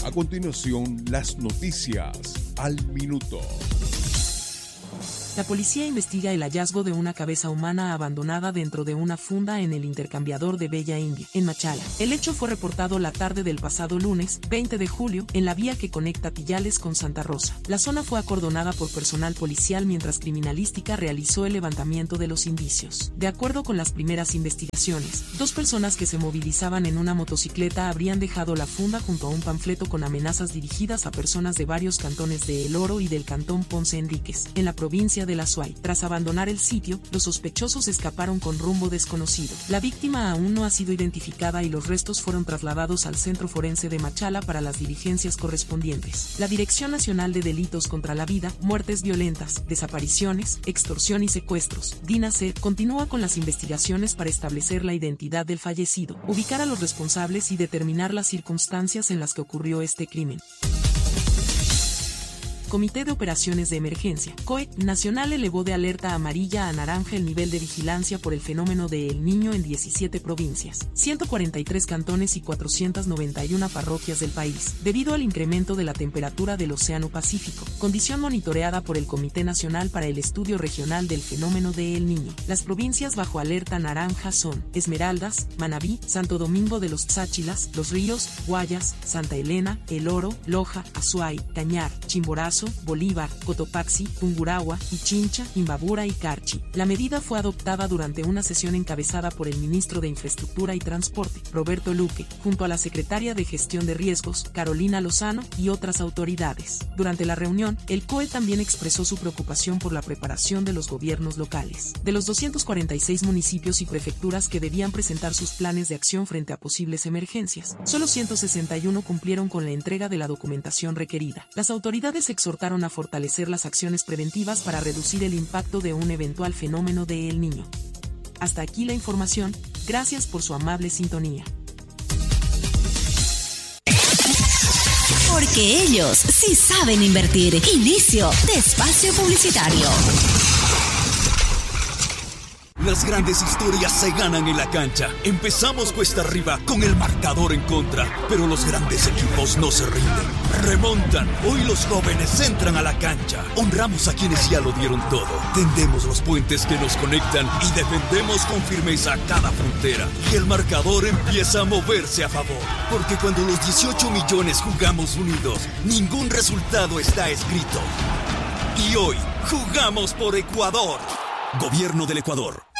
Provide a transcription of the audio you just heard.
A continuación, las noticias al minuto. La policía investiga el hallazgo de una cabeza humana abandonada dentro de una funda en el intercambiador de Bella India, en Machala. El hecho fue reportado la tarde del pasado lunes, 20 de julio, en la vía que conecta Tillales con Santa Rosa. La zona fue acordonada por personal policial mientras Criminalística realizó el levantamiento de los indicios. De acuerdo con las primeras investigaciones, 2 personas que se movilizaban en una motocicleta habrían dejado la funda junto a un panfleto con amenazas dirigidas a personas de varios cantones de El Oro y del cantón Ponce Enríquez, en la provincia de la Azuay. Tras abandonar el sitio, los sospechosos escaparon con rumbo desconocido. La víctima aún no ha sido identificada y los restos fueron trasladados al Centro Forense de Machala para las diligencias correspondientes. La Dirección Nacional de Delitos contra la Vida, Muertes Violentas, Desapariciones, Extorsión y Secuestros, DINASED, continúa con las investigaciones para establecer la identidad del fallecido, ubicar a los responsables y determinar las circunstancias en las que ocurrió este crimen. Comité de Operaciones de Emergencia, COE, Nacional elevó de alerta amarilla a naranja el nivel de vigilancia por el fenómeno de El Niño en 17 provincias, 143 cantones y 491 parroquias del país, debido al incremento de la temperatura del Océano Pacífico, condición monitoreada por el Comité Nacional para el Estudio Regional del Fenómeno de El Niño. Las provincias bajo alerta naranja son Esmeraldas, Manabí, Santo Domingo de los Cháchilas, Los Ríos, Guayas, Santa Elena, El Oro, Loja, Azuay, Cañar, Chimborazo, Bolívar, Cotopaxi, Tungurahua, Pichincha, Imbabura y Carchi. La medida fue adoptada durante una sesión encabezada por el ministro de Infraestructura y Transporte, Roberto Luque, junto a la secretaria de Gestión de Riesgos, Carolina Lozano, y otras autoridades. Durante la reunión, el COE también expresó su preocupación por la preparación de los gobiernos locales. De los 246 municipios y prefecturas que debían presentar sus planes de acción frente a posibles emergencias, solo 161 cumplieron con la entrega de la documentación requerida. Las autoridades exhortaron a fortalecer las acciones preventivas para reducir el impacto de un eventual fenómeno de El Niño. Hasta aquí la información, gracias por su amable sintonía. Porque ellos sí saben invertir. Inicio de espacio publicitario. Las grandes historias se ganan en la cancha. Empezamos cuesta arriba con el marcador en contra, pero los grandes equipos no se rinden. Remontan. Hoy los jóvenes entran a la cancha. Honramos a quienes ya lo dieron todo. Tendemos los puentes que nos conectan y defendemos con firmeza cada frontera. Y el marcador empieza a moverse a favor. Porque cuando los 18 millones jugamos unidos, ningún resultado está escrito. Y hoy jugamos por Ecuador. Gobierno del Ecuador.